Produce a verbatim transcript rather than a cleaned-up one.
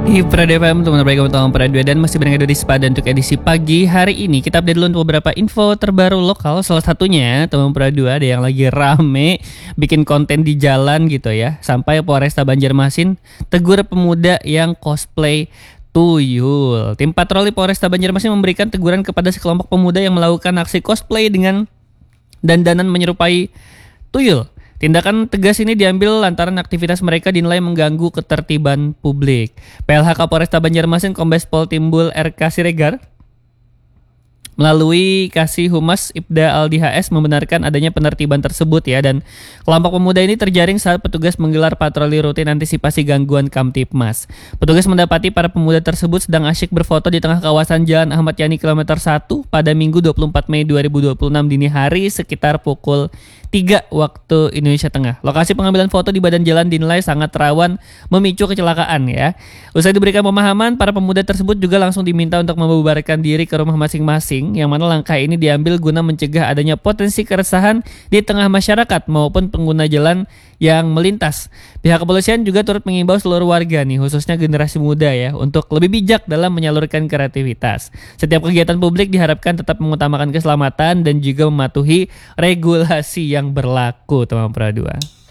Di Prada F M, teman terbaik untuk Prada dua dan masih berada di Sepada untuk edisi pagi hari ini. Kita update dulu untuk beberapa info terbaru lokal. Salah satunya teman Prada dua ada yang lagi rame bikin konten di jalan gitu ya. Sampai Polresta Banjarmasin tegur pemuda yang cosplay tuyul. Tim patroli Polresta Banjarmasin memberikan teguran kepada sekelompok pemuda yang melakukan aksi cosplay dengan dandanan menyerupai tuyul. Tindakan tegas ini diambil lantaran aktivitas mereka dinilai mengganggu ketertiban publik. P L H Kapolresta Banjarmasin Kombes Pol Timbul R K Siregar melalui Kasih Humas Ibda Aldi H S membenarkan adanya penertiban tersebut ya, dan kelompok pemuda ini terjaring saat petugas menggelar patroli rutin antisipasi gangguan Kamtipmas. Petugas mendapati para pemuda tersebut sedang asyik berfoto di tengah kawasan Jalan Ahmad Yani kilometer satu pada Minggu dua puluh empat Mei dua ribu dua puluh enam dini hari sekitar pukul tiga waktu Indonesia Tengah. Lokasi pengambilan foto di badan jalan dinilai sangat rawan memicu kecelakaan ya. Usai diberikan pemahaman, para pemuda tersebut juga langsung diminta untuk membubarkan diri ke rumah masing-masing, yang mana langkah ini diambil guna mencegah adanya potensi keresahan di tengah masyarakat maupun pengguna jalan yang melintas. Pihak kepolisian juga turut mengimbau seluruh warga nih, khususnya generasi muda ya, untuk lebih bijak dalam menyalurkan kreativitas. Setiap kegiatan publik diharapkan tetap mengutamakan keselamatan dan juga mematuhi regulasi yang berlaku, teman Prada dua.